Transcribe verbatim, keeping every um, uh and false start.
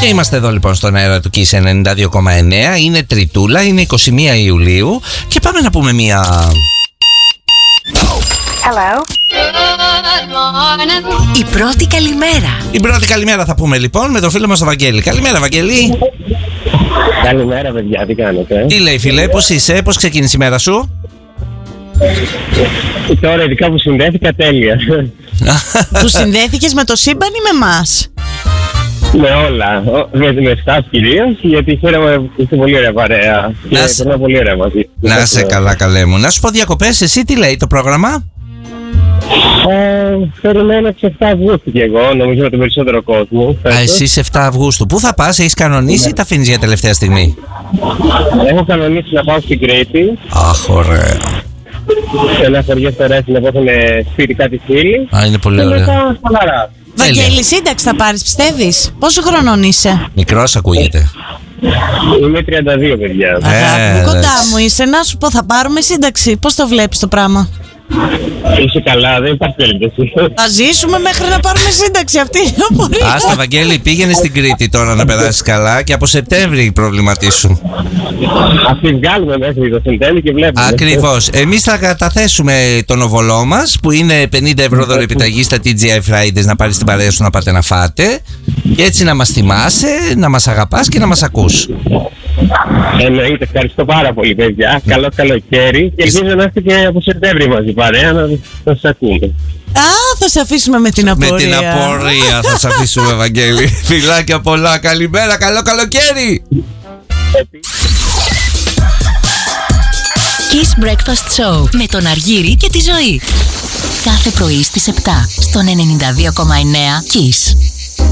Και είμαστε εδώ λοιπόν στον αέρα του Kiss ενενήντα δύο κόμμα εννέα. Είναι Τριτούλα, είναι είκοσι μία Ιουλίου. Και πάμε να πούμε μία... Hello. Η πρώτη καλημέρα. Η πρώτη καλημέρα θα πούμε λοιπόν με τον φίλο μας τον Βαγγέλη. Καλημέρα Βαγγέλη. Καλημέρα παιδιά, τι κάνετε? Τι λέει φίλε, πώς είσαι, πώς ξεκίνησε η μέρα σου? Τώρα ειδικά που συνδέθηκα τέλεια. Του συνδέθηκες με το σύμπαν ή με εμάς? Με όλα, με, με staff κυρίως, γιατί χαίρομαι, είστε πολύ ωραία παρέα και περνάω πολύ ωραία μαζί. Να σε καλά καλέ μου. Να σου πω διακοπές, εσύ τι λέει το πρόγραμμα? Ε, περιμένω τις εφτά Αυγούστου και εγώ, νομίζω με τον περισσότερο κόσμο. Α, εσύ σε εφτά Αυγούστου. Πού θα πας, έχεις κανονίσει ή τα αφήνεις για τελευταία στιγμή? Έχω κανονίσει να πάω στην Κρήτη. Αχ, ωραία. Σε ένα χωριό στο Ρέθινο που έχουν σπίτι κάτι φίλοι. Α, είναι πολύ και ωραία. μετά χαλαρά. Βαγγέλη, σύνταξη θα πάρεις, πιστεύεις? Πόσο χρονών είσαι? Μικρός ακούγεται. Είμαι τριάντα δύο παιδιά. Αγάπη μου, Ε, κοντά εντάξει. μου είσαι. Να σου πω, θα πάρουμε σύνταξη. Πώς το βλέπεις το πράγμα? Είσαι καλά, δεν υπάρχει περίπτωση. Θα ζήσουμε μέχρι να πάρουμε σύνταξη, αυτή είναι η απορία. Άστα Βαγγέλη, πήγαινε στην Κρήτη τώρα να περάσεις καλά και από Σεπτέμβρη προβληματίσου. Ας τη βγάλουμε μέχρι το Σεπτέμβρη και βλέπουμε. Ακριβώς. Εμείς θα καταθέσουμε τον οβολό μας που είναι πενήντα ευρώ δωρεπιταγή στα τι τζι άι Fridays, να πάρεις την παρέα σου να πάτε να φάτε. Και έτσι να μας θυμάσαι, να μας αγαπάς και να μας ακούς. Εννοείται, ευχαριστώ πάρα πολύ παιδιά. Καλό καλοκαίρι και ελπίζω να είστε και από Σεπτέμβρη μαζί παρέα να, να σας ακούμε. Α, θα σε αφήσουμε με την απορία. Με την απορία θα σε αφήσουμε Βαγγέλη. Φιλάκια πολλά, καλημέρα, καλό καλοκαίρι. Kiss Breakfast Show με τον Αργύρη και τη Ζωή. Κάθε πρωί στις επτά στον ενενήντα δύο κόμμα εννέα Kiss.